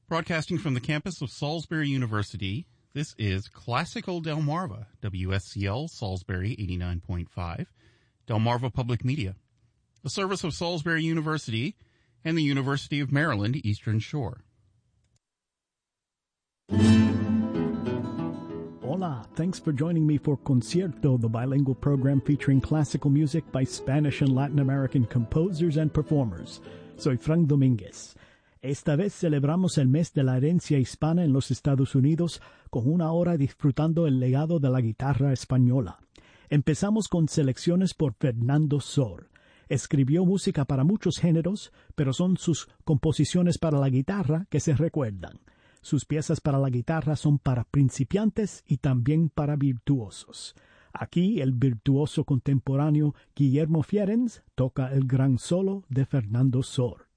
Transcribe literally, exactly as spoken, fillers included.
Broadcasting from the campus of Salisbury University, this is Classical Delmarva, W S C L Salisbury eighty-nine point five, Delmarva Public Media, a service of Salisbury University and the University of Maryland, Eastern Shore. Hola, thanks for joining me for Concierto, the bilingual program featuring classical music by Spanish and Latin American composers and performers. Soy Frank Domínguez. Esta vez celebramos el mes de la herencia hispana en los Estados Unidos con una hora disfrutando el legado de la guitarra española. Empezamos con selecciones por Fernando Sor. Escribió música para muchos géneros, pero son sus composiciones para la guitarra que se recuerdan. Sus piezas para la guitarra son para principiantes y también para virtuosos. Aquí el virtuoso contemporáneo Guillermo Fierens toca el gran solo de Fernando Sor.